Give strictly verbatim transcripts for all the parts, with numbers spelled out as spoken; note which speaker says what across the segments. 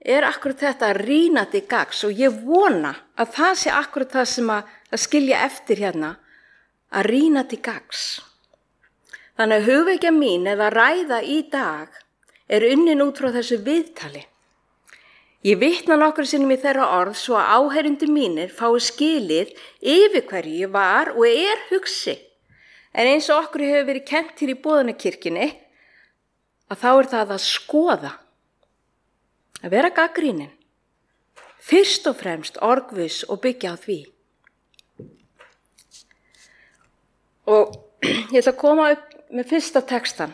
Speaker 1: er akkurat þetta að rýna til gagns og ég vona að það sé akkurat það sem að, að skilja eftir hérna, að rýna til gagns. Þannig að hugvekja mín eða ræða í dag er unnin út frá þessu viðtali. Ég vitna nokkru sinnum í þeirra orð svo að áheyrendur mínir fái skilið yfir hverju ég var og er hugsi. En eins og okkur hefur verið kennt hér í Boðunarkirkjunni, að þá er það að skoða, að vera gagnrýnin, fyrst og fremst orgviss og byggja á því. Og ég ætla að koma upp með fyrsta textan.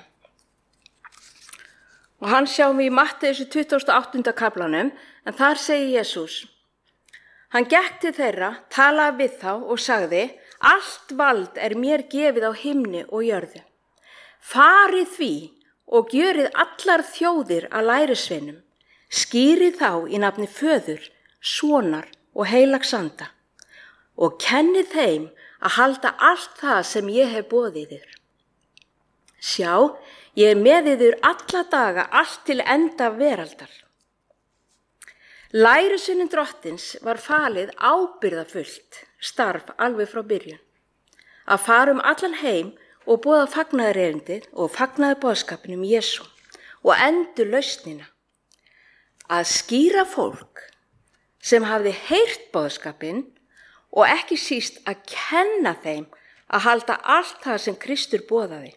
Speaker 1: Og hann sjáum við í Matteusar tuttugasta og áttunda kaflanum, en þar segir Jesús: Hann gekk til þeirra, talaði við þá og sagði: Allt vald er mér gefið á himni og jörðu. Farið því og gjörið allar þjóðir að lærisveinum. Skýrið þá í nafni Föður, Sonar og Heilags Anda og kennið þeim að halda allt það sem ég hef boðið yður. Sjá, ég er með yður alla daga allt til enda veraldar. Lærisveinum Drottins var falið ábyrgðarfullt starf alveg frá byrjun. Að fara um allan heim og boða fagnaðarerindið og fagnaðarboðskapinn um Jesú og endur lausnina. Að skýra fólk sem hafði heyrt boðskapinn og ekki síst að kenna þeim að halda allt það sem Kristur boðaði.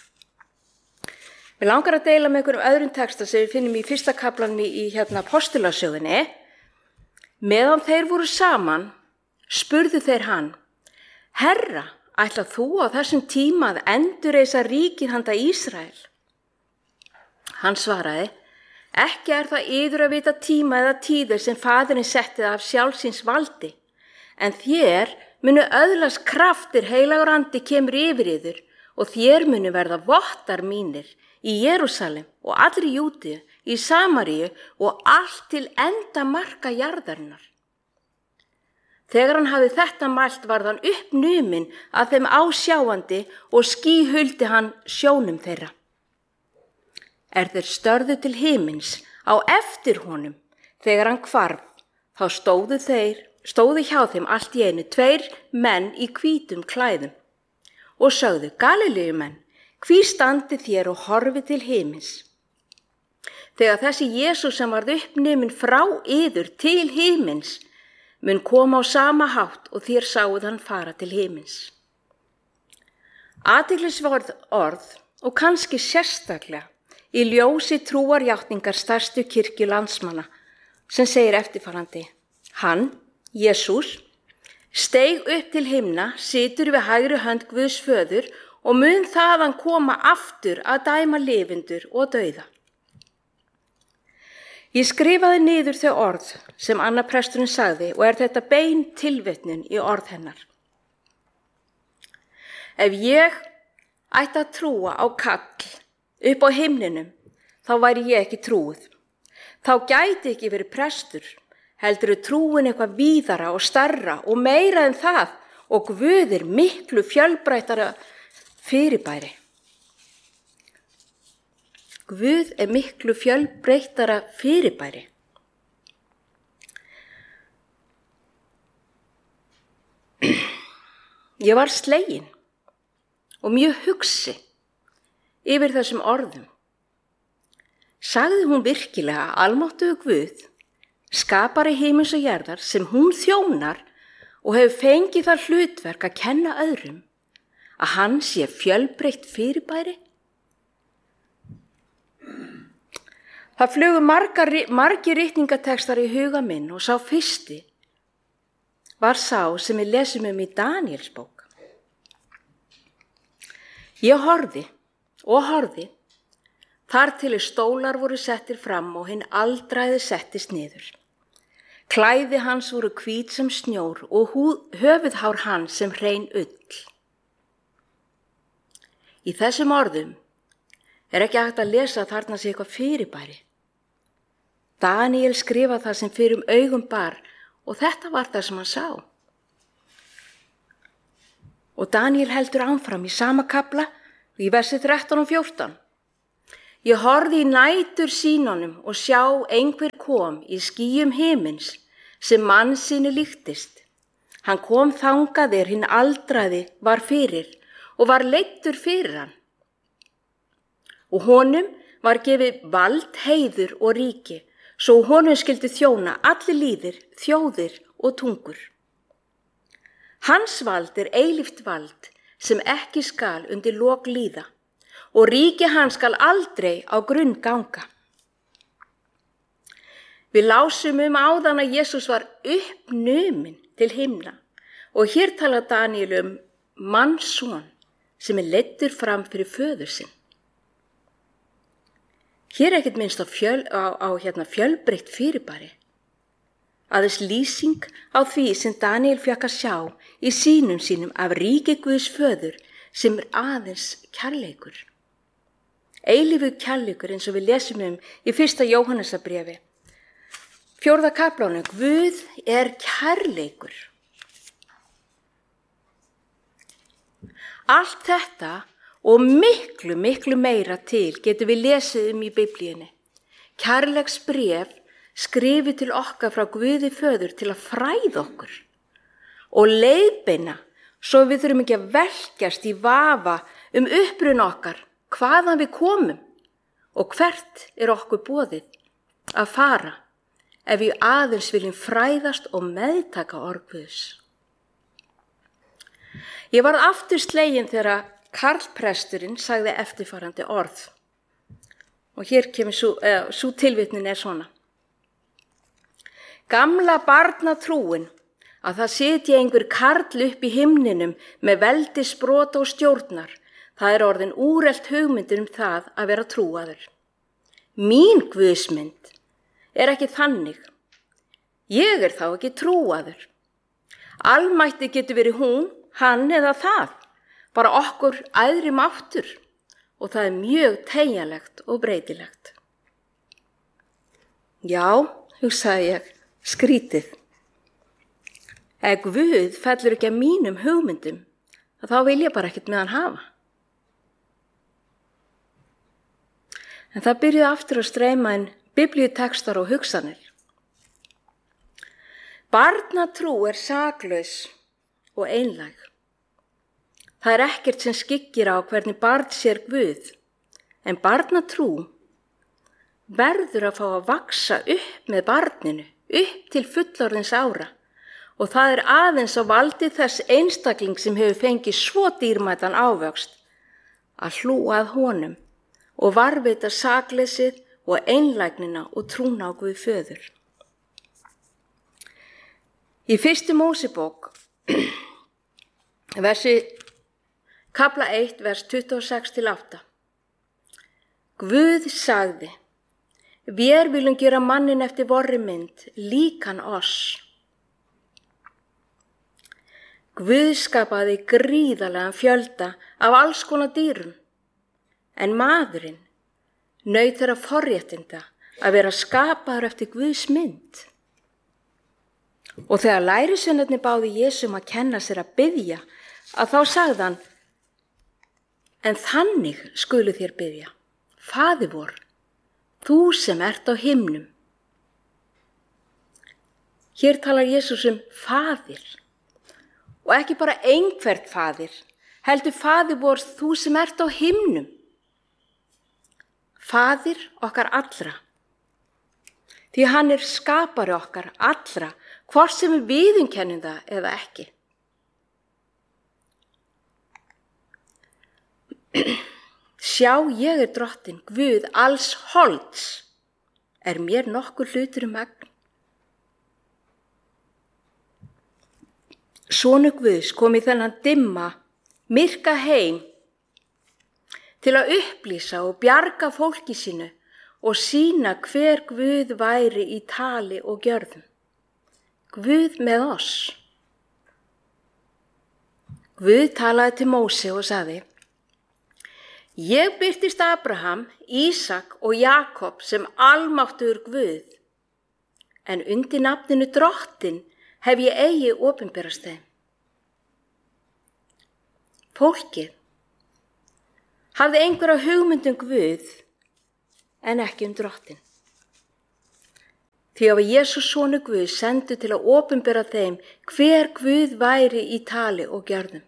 Speaker 1: Við langar að deila með einhverjum öðrum texta sem við finnum í fyrsta kaflanum í, í hérna Apostolasögunni. Meðan þeir voru saman, spurðu þeir hann: Herra, ætlar þú á þessum tíma að endurreisa ríkið handa Ísrael? Hann svaraði: Ekki er það yður að vita tíma eða tíðir sem Faðirinn setti af sjálfsins valdi, en þér munu öðlast kraftir heilagur andi kemur yfir yður og þér munu verða vottar mínir í Jerúsalem og allri Júdíu, í Samaríu og allt til enda marka jarðarinnar. Þegar hann hafði þetta mælt varð hann uppnuminn að þeim ásjáandi og skýhuldi hann sjónum þeirra. Er þeir störðu til himins á eftir honum þegar hann hvarf, þá stóðu þeir, stóðu hjá þeim allt í einu tveir menn í hvítum klæðum og sögðu: Galileumenn, hví standið þér og horfið til himins? Þegar þessi Jesús sem varð uppnuminn frá yður til himins mun koma á sama hátt og þér sáuð hann fara til himins. Athyglisverð orð og kannski sérstaklega í ljósi trúarjátningar stærstu kirkju landsmanna sem segir eftirfarandi: Hann, Jesús, steig upp til himna, situr við hægri hönd Guðs föður og mun þaðan koma aftur að dæma lifendur og dauða. Ég skrifaði niður þau orð sem Anna presturinn sagði og er þetta bein tilvitnun í orð hennar. Ef ég ætti að trúa á kall upp á himninum, þá væri ég ekki trúið. Þá gæti ekki verið prestur, heldur trúin eitthvað víðara og stærra og meira en það og Guð er miklu fjölbreyttara fyrirbæri. Guð er miklu fjölbreyttara fyrirbæri. Ég var slegin og mjög hugsi yfir þessum orðum. Sagði hún virkilega að almáttugur Guð, skapari himins og jarðar, sem hún þjónar og hefur fengið það hlutverk að kenna öðrum, að hann sé fjölbreytt fyrirbæri? Það flugu margar, margir ritningatextar í huga minn og sá fyrsti var sá sem við lesum um í Daníels bók. Ég horfði og horfði þar til stólar voru settir fram og hinn aldraði settist niður. Klæði hans voru hvít sem snjór og höfuðhár hans sem hrein ull. Í þessum orðum er ekki hægt að lesa að þarna sé eitthvað fyrirbæri. Daníel skrifaði það sem fyrir um augum bar og þetta var það sem hann sá. Og Daníel heldur áfram í sama kafla í versi þrettán og fjórtán. Ég horfði í nætur sýnunum og sjá einhver kom í skýjum himins sem mannssyni líktist. Hann kom þangað er hinn aldraði var fyrir og var leiddur fyrir hann. Og honum var gefið vald, heiður og ríki, svo honum skyldi þjóna allir líðir, þjóðir og tungur. Hans vald er eilíft vald sem ekki skal undir lok líða og ríki hans skal aldrei á grunn ganga. Við lásum um áðan að Jesús var uppnuminn til himna og hér tala Daníel um mannsson sem er leiddur fram fyrir föður sinn. Hér er ekkert minnst á, fjöl, á, á hérna fjölbreytt fyrirbæri. Aðeins lýsing á því sem Daníel fékk að sjá í sýnum sínum af ríki Guðs föður sem er aðeins kærleikur. Eilífur kærleikur eins og við lesum um í fyrsta Jóhannesarbréfi. Fjórða kaflanum, Guð er kærleikur. Allt þetta og miklu, miklu meira til getum við lesið um í Biblíunni. Kærleiksbréf skrifið til okkar frá Guði föður til að fræða okkur og leiðbeina svo við þurfum ekki að velkjast í vafa um uppruna okkar, hvaðan við komum og hvert er okkur boðið að fara ef við aðeins viljum fræðast og meðtaka orð Guðs. Ég varð aftur slegin þegar karlpresturinn sagði eftirfarandi orð. Og hér kemur svo, eh, svo tilvitnin er svona. Gamla barnatrúin að það sitja einhver karl upp í himninum með veldi sprota og stjórnar, það er orðin úrelt hugmyndir um það að vera trúaður. Mín guðsmynd er ekki þannig. Ég er þá ekki trúaður. Almætti getur verið hún, hann eða það, bara okkur æðri máttur og það er mjög teygjanlegt og breytilegt. Já, hugsaði ég, skrítið. Ef Guð fellur ekki að mínum hugmyndum, þá vil ég bara ekkert með hann hafa. En það byrjuði aftur að streyma inn biblíutextar og hugsanir. Barnatrú er saklaus og einlæg. Það er ekkert sem skyggir á hvernig barn sér Guð, en barnatrú verður að fá að vaksa upp með barninu, upp til fullorðins ára, og það er aðeins á valdi þess einstakling sem hefur fengið svo dýrmætan ávöxt að hlúa að honum og varðveita sakleysið og einlægnina og trúna á Guð föður. Í fyrstu Mósebók, versi Kafla eitt, vers tuttugu og sex til átta. Guð sagði, vér viljum gera mannin eftir vorri mynd, líkan oss. Guð skapaði gríðarlegan fjölda af alls konar dýrum, en maðurinn naut þeirra forréttinda að vera skapaður eftir Guðs mynd. Og þegar lærisveinarnir báðu Jesú um að kenna sér að biðja, að þá sagði hann, en þannig skulu þér biðja, Faðir vor, þú sem ert á himnum. Hér talar Jesús um Faðir, og ekki bara einhvert Faðir, heldur Faðir vor, þú sem ert á himnum. Faðir okkar allra, því hann er skapari okkar allra, hvort sem við viðurkennum það eða ekki. Sjá, ég er drottin, Guð alls holds, er mér nokkur hlutur um megn. Sonur Guðs kom í þennan dimma, myrka heim til að upplýsa og bjarga fólki sínu og sýna hver Guð væri í tali og gjörðum. Guð með oss. Guð talaði til Móse og sagði, ég birtist Abraham, Ísak og Jakob sem almáttugur Guð, en undir nafninu drottin hef ég eigi opinberast þeim. Fólkið hafði einhverja hugmynd um Guð, en ekki um drottin. Því að Jesús sonur Guð sendu til að opinbera þeim hver Guð væri í tali og gjörðum.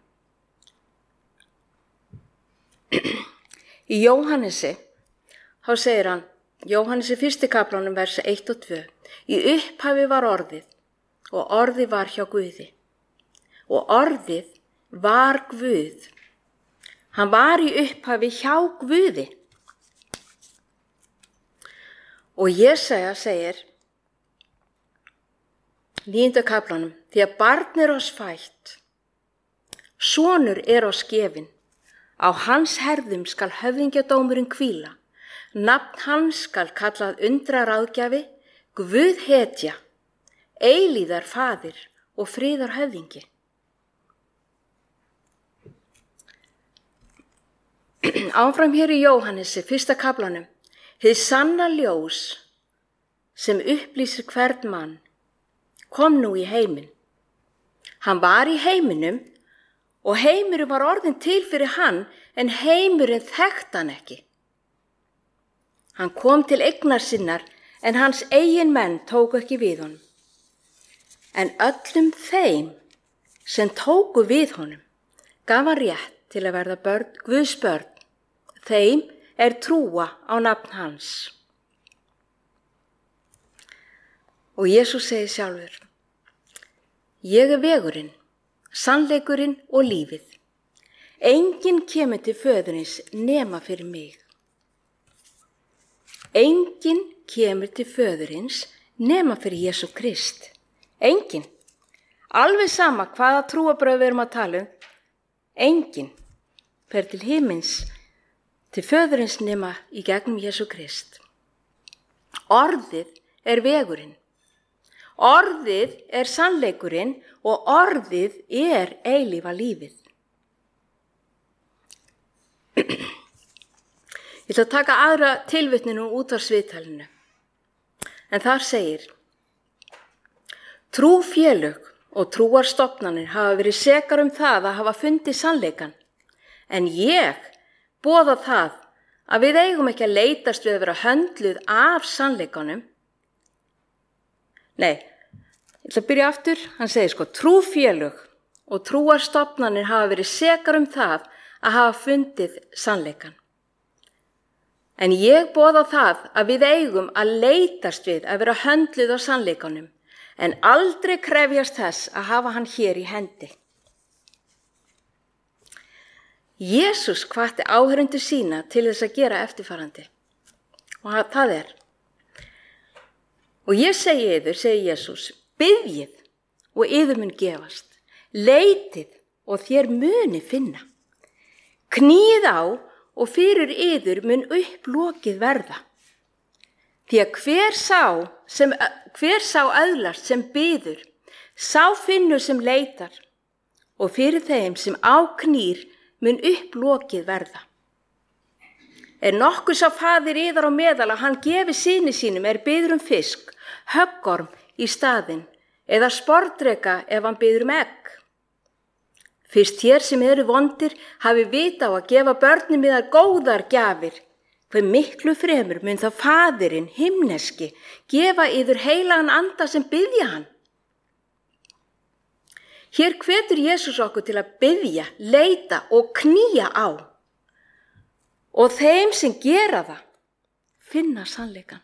Speaker 1: Í Jóhannesi, þá segir hann, Jóhannesi fyrsti kaflanum vers eitt og tvö, í upphafi var orðið og orðið var hjá Guði og orðið var Guð. Hann var í upphafi hjá Guði. Og Jesaja segir, níunda kaflanum, því að barn er oss fætt, sonur er oss gefinn, á hans herðum skal höfðingjadómurinn hvíla, nafn hans skal kallað undraráðgjafi, Guð hetja, eilíðar faðir og friðar höfðingi. Áfram hér í Jóhannesi, fyrsta kaflanum, hið sanna ljós sem upplýsir hvern mann, kom nú í heiminn. Hann var í heiminum og heimurinn var orðinn til fyrir hann, en heimurinn þekkti hann ekki. Hann kom til eignar sinnar, en hans eigin menn tóku ekki við honum. En öllum þeim sem tóku við honum gaf hann rétt til að verða börn, Guðs börn. Þeim er trúa á nafn hans. Og Jesús segir sjálfur, ég er vegurinn, sannleikurinn og lífið. Enginn kemur til föðurins nema fyrir mig. Enginn kemur til föðurins nema fyrir Jesú Krist. Enginn. Alveg sama hvaða trúarbrögð við erum að tala um. Enginn fer til himins, til föðurins nema í gegnum Jesú Krist. Orðið er vegurinn. Orðið er sannleikurinn og orðið er eilífa lífið. Ég ætla að taka aðra tilvitninu út af sviðtalinu. En þar segir, trúfélög og trúarstofnanir hafa verið sekar um það að hafa fundið sannleikan. En ég boða það að við eigum ekki að leitast við að vera höndluð af sannleikanum. Nei, ég ætla að byrja aftur. Hann segir sko, trúfélög og trúarstofnanir hafa verið sekar um það að hafa fundið sannleikan. En ég boða það að við eigum að leitast við að vera höndluð á sannleikanum, en aldrei krefjast þess að hafa hann hér í hendi. Jesús hvatti áheyrendur sína til þess að gera eftirfarandi. Og það er, og ég segi yður, segi Jesús, biðjið og yður mun gefast, leitið og þér muni finna. Kníið á og fyrir yður mun upplokið verða. Því að hver sá, sem, hver sá öðlast sem biður, sá finnur sem leitar, og fyrir þeim sem á knýr mun upplokið verða. Er nokkuð sá faðir yðar á meðal að hann gefi syni sínum er biður um fisk, höggorm í staðinn, eða sporðdreka ef hann biður um egg. Fyrst þér sem eru vondir hafi vita á að gefa börnum yðar góðar gjafir, hve miklu fremur mun þá faðirinn himneski gefa yður heilagan anda sem biðja hann. Hér hvetur Jesús okkur til að biðja, leita og knýja á. Og þeim sem gera það, finna sannleikan.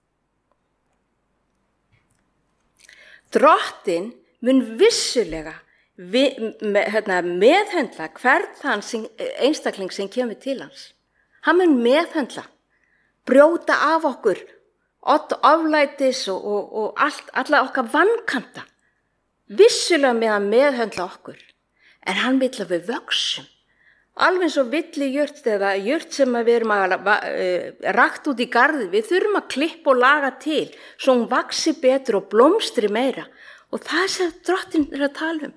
Speaker 1: Drottinn mun vissulega við, með, hérna, meðhöndla hvern þann sem, einstakling sem kemur til hans. Hann mun meðhöndla, brjóta af okkur, odd oflætis og, og, og allt, alla okkar vankanta. Vissulega með að meðhöndla okkur, en hann vill að við vöxum. Alveg svo villi jurt eða jurt sem við erum að uh, rakt út í garði, við þurfum að klippa og laga til, svo hún vaxi betur og blómstri meira. Og það sem Drottinn er að tala um.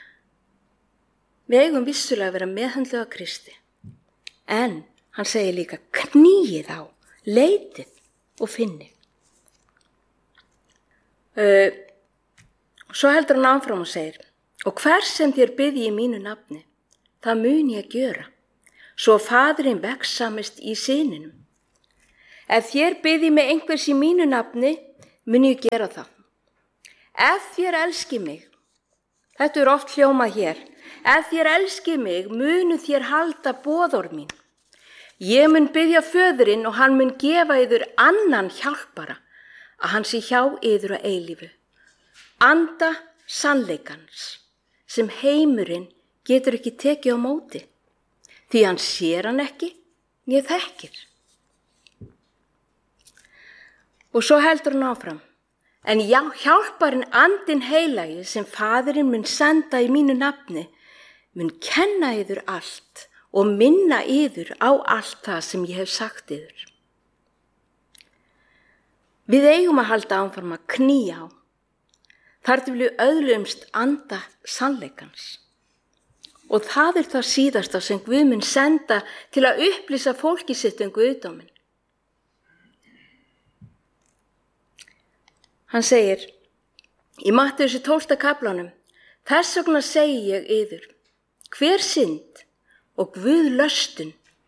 Speaker 1: Við eigum vissulega að vera meðhöndluð af Kristi. En hann segir líka, kníið á, leitið og finnið. Uh, svo heldur hann áfram og segir, og hver sem þér biðji í mínu nafni, það mun ég gjöra, svo faðirinn vegsamist í syninum. Ef þér biðji mig einhvers í mínu nafni, mun ég gera það. Ef þér elski mig, þetta er oft hljómað hér, ef þér elski mig, munu þér halda boðorð mín. Ég mun biðja föðurinn og hann mun gefa yður annan hjálpara, að hann sé hjá yður að eilífu. Anda sannleikans, sem heimurinn getur ekki tekið á móti, því hann sér hann ekki, né þekkir. Og svo heldur hann áfram. En já, hjálparinn andinn heilagi sem faðirinn mun senda í mínu nafni, mun kenna yður allt og minna yður á allt það sem ég hef sagt yður. Við eigum að halda áfram að knýja á, þar til við öðlumst anda sannleikans. Og það er það síðasta sem Guð mun senda til að upplýsa fólki sitt um guðdóminn. Hann segir í Mattheus tólfta kaflanum, þess vegna segi ég yður, hver synd og Guð löstun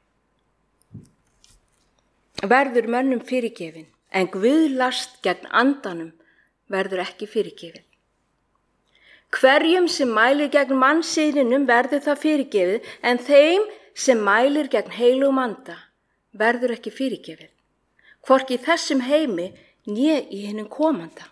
Speaker 1: verður mönnum fyrirgefin, en Guð last gegn andanum verður ekki fyrirgefin. Hverjum sem mælir gegn mannsiðinum verður það fyrirgefið, en þeim sem mælir gegn heilugum anda verður ekki fyrirgefið, hvorki í þessum heimi né í hinum komanda.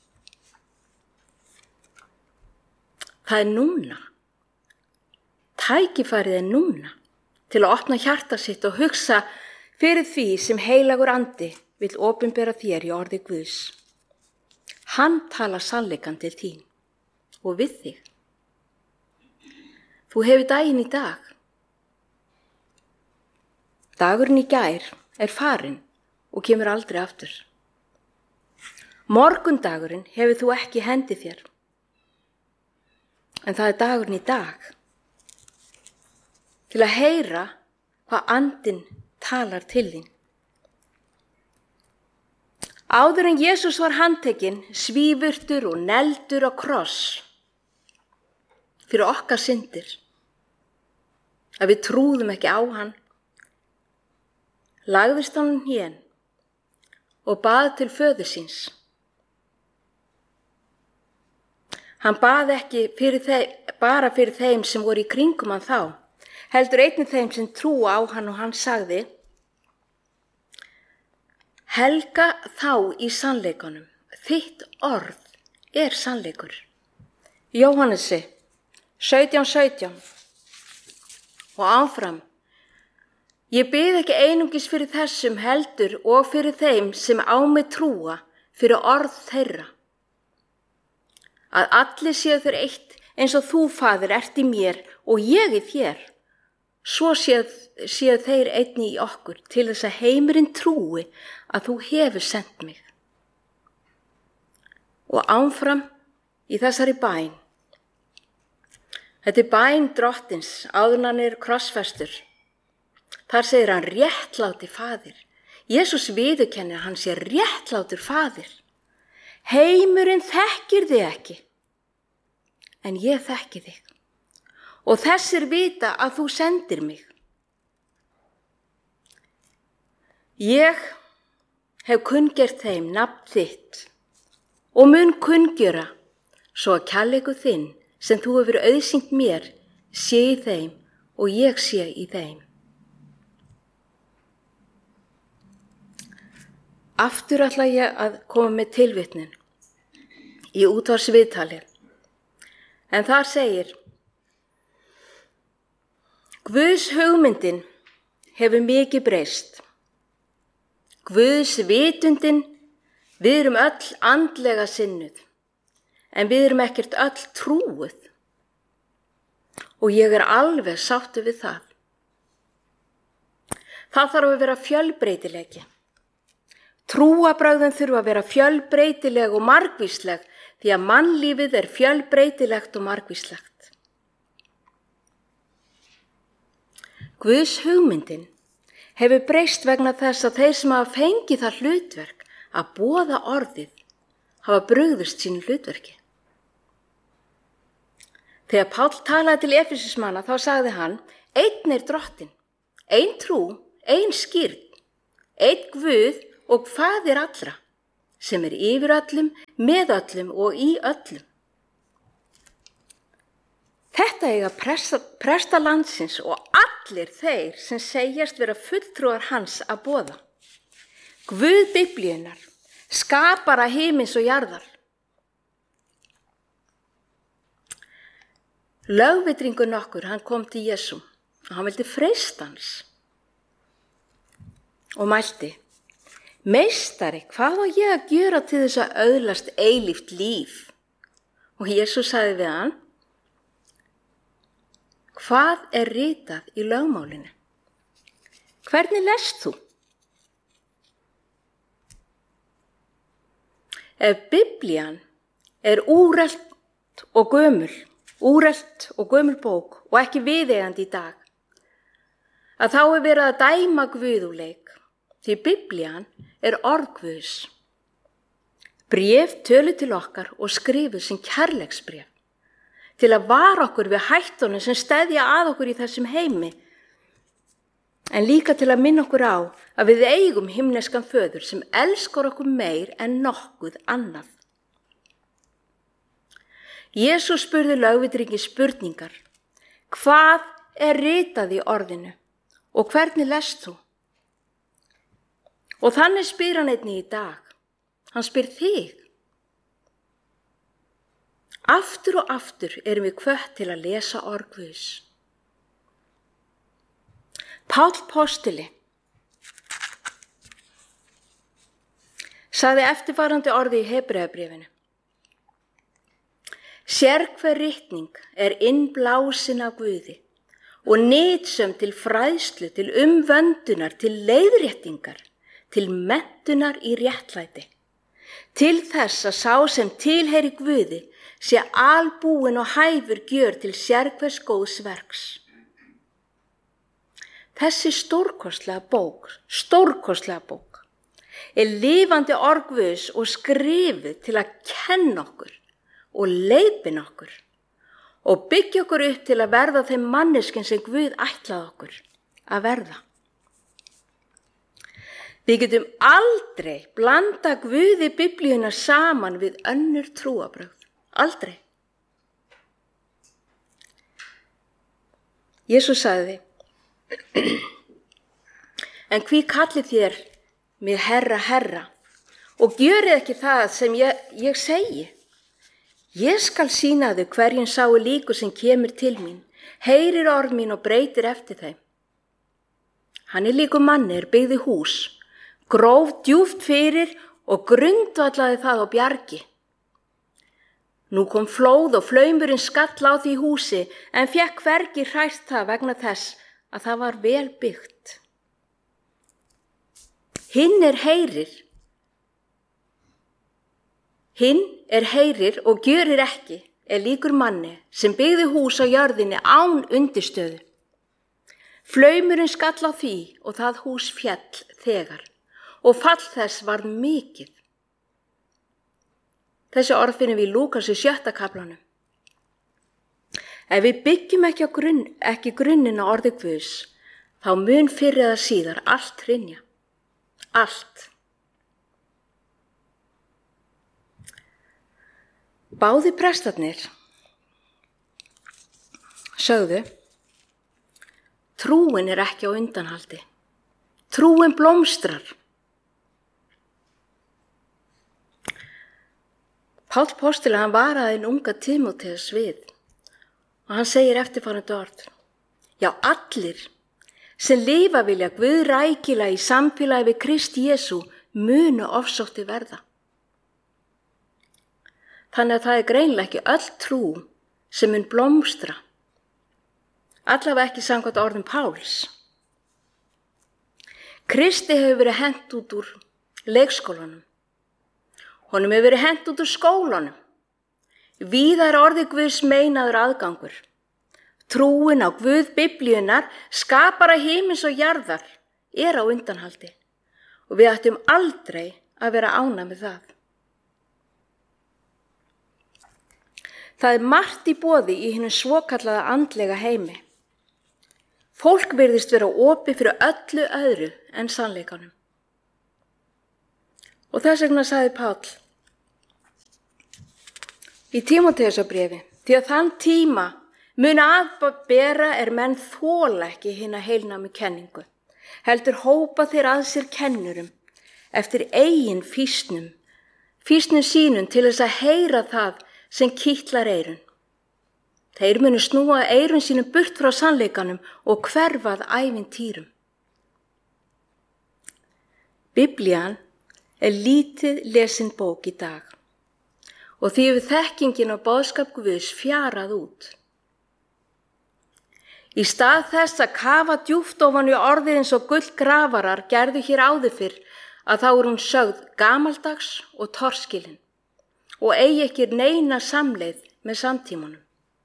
Speaker 1: Það er núna. Tækifærið er núna til að opna hjarta sitt og hugsa fyrir því sem heilagur andi vill opinbera þér í orði Guðs. Hann talar sannleikann til þín og við þig. Þú hefur daginn í dag. Dagurinn í gær er farinn og kemur aldrei aftur. Morgundagurinn hefur þú ekki hendi þér. En það er dagurinn í dag. Til að heyra hvað andinn talar til þín. Áður en Jesús var handtekinn, svífurtur og neldur á kross fyrir okkar syndir, að við trúðum ekki á hann, lagðist hann hén og bað til föður síns. Hann bað ekki fyrir þeim, bara fyrir þeim sem voru í kringum hann þá, heldur einnig þeim sem trúa á hann, og hann sagði, helga þá í sannleikanum, þitt orð er sannleikur. Jóhannesi sautján sautján og áfram. Ég bið ekki einungis fyrir þessum heldur og fyrir þeim sem á mig trúa fyrir orð þeirra. Að allir séu þeir eitt eins og þú, Faðir, ert í mér og ég í þér. Svo séu, séu þeir einnig í okkur til þess að heimurinn trúi að þú hefur sendt mig. Og áfram í þessari bæn. Þetta er bæn drottins áður en hann er krossfestur. Þar segir hann réttláti Faðir. Jesús viðurkennir að hann sé réttlátur Faðir. Heimurinn þekkir þig ekki, en ég þekki þig. Og þessir vita að þú sendir mig. Ég hef kunngert þeim nafn þitt og mun kunngjöra svo að kærleikur þinn sem þú hefur auðsýnt mér sé í þeim og ég sé í þeim. Aftur ætla ég að koma með tilvitnun í útvarpsviðtalið. En þar segir, Guðs hugmyndin hefur mikið breyst. Guðs vitundin, við erum öll andlega sinnuð, en við erum ekkert öll trúuð. Og ég er alveg sáttur við það. Það þarf að vera fjölbreytileiki. Trúarbrögðin þurfa að vera fjölbreytileg og margvísleg, því að mannlífið er fjölbreytilegt og margvíslegt. Guðs hugmyndin hefur breyst vegna þess að þeir sem hafa fengið það hlutverk að boða orðið hafa brugðist sínu hlutverki. Þegar Páll talaði til Efesismanna þá sagði hann, einn er drottinn, ein trú, ein skírn, einn Guð og Faðir allra, sem er yfir öllum, með öllum og í öllum. Þetta eiga presta, presta landsins og allir þeir sem segjast vera fulltrúar hans að boða. Guð Biblíunnar, skapara himins og jarðar. Lögvitringur nokkur, hann kom til Jesú og hann vildi freista hans og mælti: Meistari, hvað á ég að gera til þess að öðlast eilíft líf? Og Jesú sagði við hann: Hvað er ritað í lögmálinu? Hvernig lest þú? Ef Biblían er úrelt og gömul, úrelt og gömul bók og ekki viðeigandi í dag, að þá er verið að dæma Guð úr leik, því Biblían er orð Guðs. Bréf töluð til okkar og skrifuð sem kærleiksbréf, til að vara okkur við hættunum sem steðja að okkur í þessum heimi, en líka til að minna okkur á að við eigum himneskan föður sem elskar okkur meir en nokkuð annað. Jesús spurði lögvitringi spurningar: Hvað er ritað í orðinu og hvernig lest þú? Og þannig spyr hann einnig í dag. Hann spyr þig. Aftur og aftur erum við hvött til að lesa orð Guðs. Páll postuli sagði eftirfarandi orði í Hebreabréfinu: Sérhver ritning er innblásin af Guði og nytsöm til fræðslu, til umvöndunar, til leiðréttingar, til menntunar í réttlæti, til þess að sá sem tilheyri Guði sé albúinn og hæfur gjör til sérhvers góðs verks. Þessi stórkostlega bók, stórkostlega bók, er lifandi orð Guðs og skrifuð til að kenna okkur og leiðbeina okkur og byggja okkur upp til að verða þeim manneskjum sem Guð ætlaði okkur að verða. Við getum aldrei blanda Guði Biblíuna saman við önnur trúarbrögð. Aldrei. Jesús sagði: En hví kallið þér mig herra, herra, og gjörið ekki það sem ég, ég segi? Ég skal sýna þau hverjum sáu líkur sem kemur til mín, heyrir orð mín og breytir eftir þeim. Hann er líkur manni er byggði hús, gróf djúpt fyrir og grundvallaði það á bjargi. Nú kom flóð og flaumurinn skall á því húsi, en fékk hvergi hræst það vegna þess að það var vel byggt. Hinn er heyrir. Hinn er heyrir og gjörir ekki, er líkur manni sem byggði hús á jörðinni án undirstöðu. Flaumurinn skall á því og það hús féll þegar, og fall þess varð mikið. Þessi orð finnum við í Lúkasi sjötta kaflanum. Ef við byggjum ekki, grunn, ekki grunninn á orði Guðs, þá mun fyrr eða síðar allt hrynja. Allt. Báðir prestarnir sögðu: Trúin er ekki á undanhaldi. Trúin blómstrar. Páll postuli hann varaði hinn unga Tímóteus við og hann segir eftirfarandi orð: Já, allir sem lifa vilja Guð rækilega í samfélagi við Krist Jesú munu ofsótti verða. Þannig að það er greinilega ekki öll trú sem mun blómstra, allavega ekki samkvæmt orðum Páls. Kristi hefur verið hent út úr leikskólanum. Honum hefur verið hent út úr skólanum. Víða er orði Guðs meinaður aðgangur. Trúin á Guð Biblíunnar, skapara himins og jarðar, er á undanhaldi og við ættum aldrei að vera ánægð með það. Það er margt í boði í hinum svokallaða andlega heimi. Fólk virðist vera opið fyrir öllu öðru en sannleikanum. Og þess vegna sagði Páll í Tímóteusarbréfi, því að þann tíma mun að bera er menn þola ekki hina heilnámu kenningu, heldur hópa þeir að sér kennurum eftir eigin fýsnum, fýsnum sínum til þess að heyra það sem kitlar eyrun. Þeir munu snúa eyrun sínum burt frá sannleikanum og hverfað ævintýrum. Biblían er lítið lesin bók í dag og því hefur þekkingin og boðskap Guðs fjarað út. Í stað þess að kafa djúpt ofan í orðið eins og gullgrafarar gerðu hér áður fyrr að þá er hún sögð gamaldags og torskilin og eigi ekki neina samleið með samtímanum.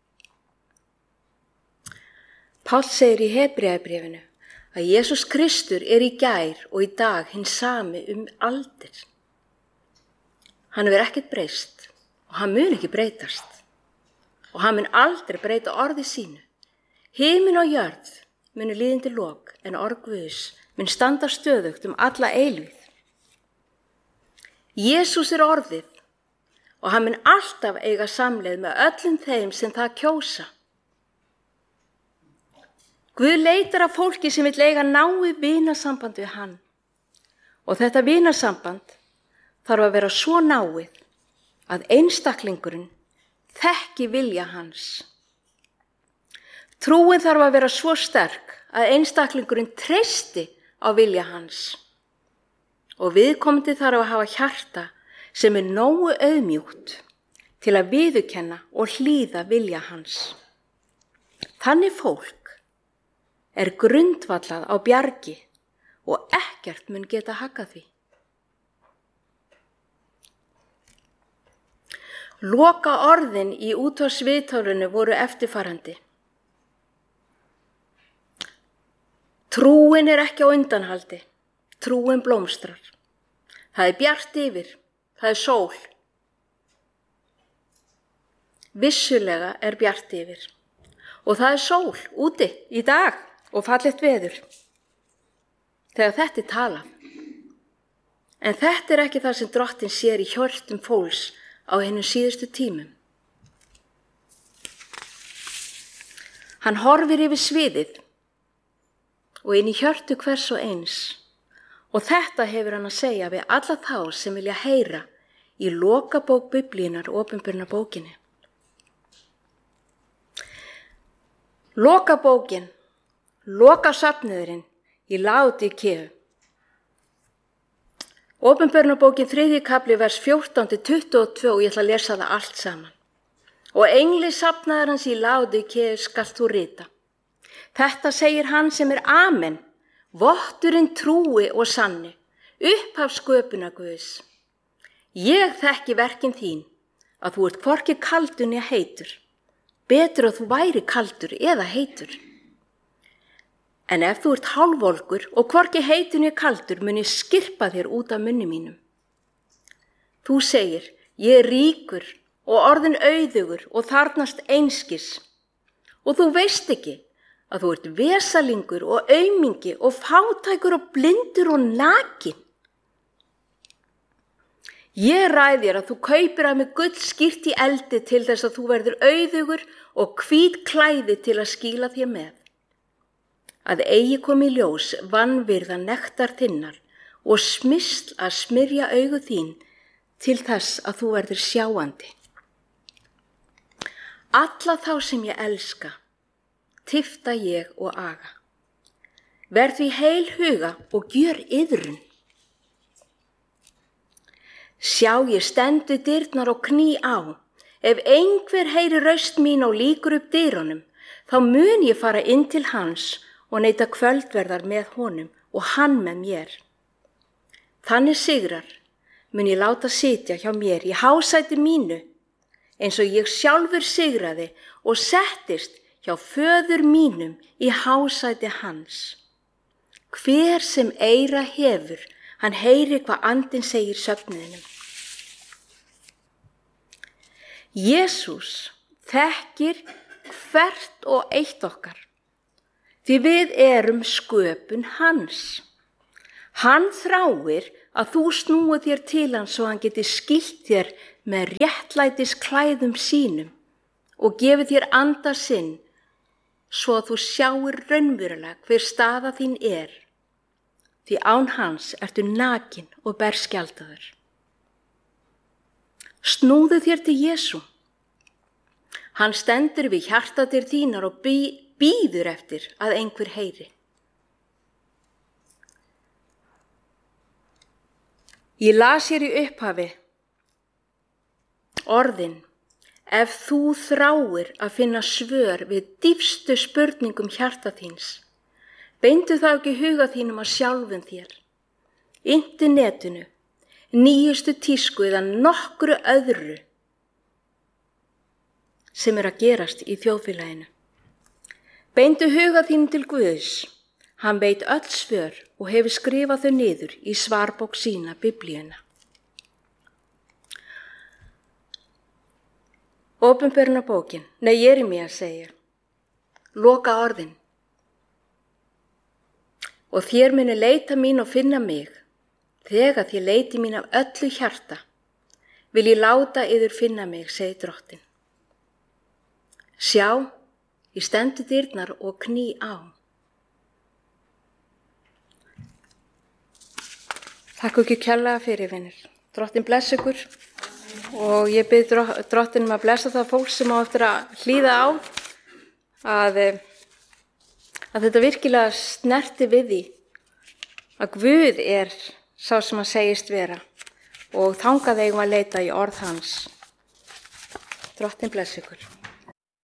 Speaker 1: Páll segir í Hebreabréfinu að Jesús Kristur er í gær og í dag hinn sami um aldir. Hann hefur ekkert breyst og hann mun ekki breytast og hann mun aldrei breyta orði sínu. Himinn og jörð munu líðindi lok en orð Guðs mun standa stöðugt um alla eilífð. Jesús er orðið og hann mun alltaf eiga samleið með öllum þeim sem það kjósa. Guð leitar af fólki sem vill eiga náið vinasamband við hann og þetta vinasamband þarf að vera svo náið að einstaklingurinn þekki vilja hans. Trúin þarf að vera svo sterk að einstaklingurinn treysti á vilja hans og viðkomandi þarf að hafa hjarta sem er nógu auðmjúkt til að viðurkenna og hlýða vilja hans. Þannig fólk er grundvallað á bjargi og ekkert mun geta haggað því. Loka orðin í útvarpsviðtálinu voru eftirfarandi. Trúin er ekki á undanhaldi, trúin blómstrar. Það er bjart yfir, það er sól. Vissulega er bjart yfir og það er sól úti í dag og fallegt veður. Þegar þetta er talað. En þetta er ekki það sem Drottinn sér í hjörtum fólks á hinum síðustu tímum. Hann horfir yfir sviðið og inn í hjörtu hvers og eins og þetta hefur hann að segja við alla þá sem vilja heyra í lokabók Biblíunnar opinberna bókinni. Lokabókin, lokasafniðurinn í Laódíkeu. Opinberna bókin þriðji kafli vers fjórtán til tuttugu og tvö og ég ætla að lesa það allt saman. Og engli safnaðarins í Laódíkeu skalt þú rita. Þetta segir hann sem er Amen, votturinn trúi og sanni, upphaf sköpunar Guðs. Ég þekki verkin þín, að þú ert hvorki kaldur né heitur. Betur að þú væri kaldur eða heitur. En ef þú ert hálfvolgur og hvorki heitur né kaldur mun ég skirpa þér út af munni mínum. Þú segir, ég er ríkur og orðin auðugur og þarnast einskis. Og þú veist ekki að þú ert vesalingur og aumingi og fátækur og blindur og nakin. Ég ræð þér að þú kaupir af mig gull skýrt í eldi til þess að þú verður auðugur og hvít klæði til að skýla þér með. Að eigi komi í ljós vanvirða nektar þinnar og smysl að smyrja augu þín til þess að þú verður sjáandi. Alla þá sem ég elska, tifta ég og aga. Verð því heil huga og gjör iðrun. Sjá ég stendu dyrnar og kný á. Ef einhver heyri raust mín og líkur upp dyrunum, þá mun ég fara inn til hans og neita kvöldverðar með honum og hann með mér. Þannig sigrar mun ég láta sitja hjá mér í hásæti mínu, eins og ég sjálfur sigraði og settist hjá föður mínum í hásæti hans. Hver sem eyra hefur, hann heyri hvað andinn segir söfnuðinum. Jesús þekkir hvert og eitt okkar, því við erum sköpun hans. Hann þráir að þú snúi þér til hans svo hann geti skýlt þér með réttlætis klæðum sínum og gefi þér anda sinn svo að þú sjáir raunverulega hver staða þín er, því án hans ertu nakin og berskjaldaður. Snúðu þér til Jesú. Hann stendur við hjartadyr þínar og bí, bíður eftir að einhver heyri. Ég las hér í upphafi orðin: ef þú þráir að finna svör við dýpstu spurningum hjarta þíns, beindu þá ekki huga þínum að sjálfum þér, internetinu, nýjustu tísku eða nokkru öðru sem er að gerast í þjóðfélaginu. Beindu huga þínum til Guðs. Hann veit öll svör og hefur skrifað þau niður í svarbók sína, Biblíuna. Opinberunarbókin, nei, Jeremía segir, loka orðin. Og þér muni leita mín og finna mig, þegar þér leiti mín af öllu hjarta, vil ég láta yður finna mig, segir Drottinn. Sjá, ég stendur dyrnar og kný á. Takk ekki kærlega fyrir, vinir. Drottinn bless ykkur og ég bið Drottinn um að blessa það fólk sem á eftir að hlýða á að, að þetta virkilega snerti við því að Guð er sá sem að segist vera og þangað eigum að leita í orð hans. Drottinn bless ykkur.